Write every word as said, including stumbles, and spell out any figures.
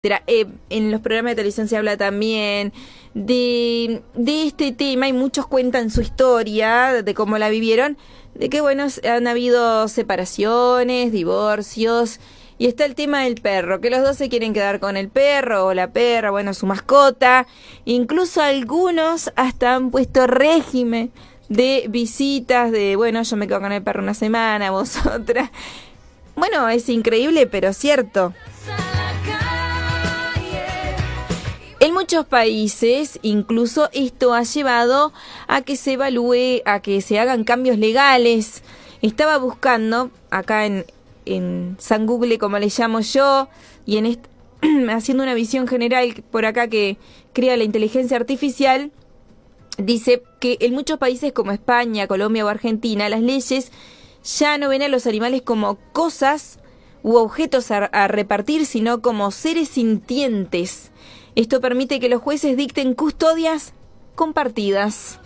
Eh, en los programas de televisión se habla también de, de este tema y muchos cuentan su historia, de cómo la vivieron, de que bueno, han habido separaciones, divorcios, y está el tema del perro, que los dos se quieren quedar con el perro o la perra, bueno, su mascota, incluso algunos hasta han puesto régimen de visitas, de bueno, yo me quedo con el perro una semana, vos otra. Bueno, es increíble, pero cierto. En muchos países, incluso esto ha llevado a que se evalúe, a que se hagan cambios legales. Estaba buscando, acá en, en San Google, como le llamo yo, y en est- haciendo una visión general por acá que crea la inteligencia artificial, dice que en muchos países como España, Colombia o Argentina, las leyes ya no ven a los animales como cosas u objetos a, a repartir, sino como seres sintientes. Esto permite que los jueces dicten custodias compartidas.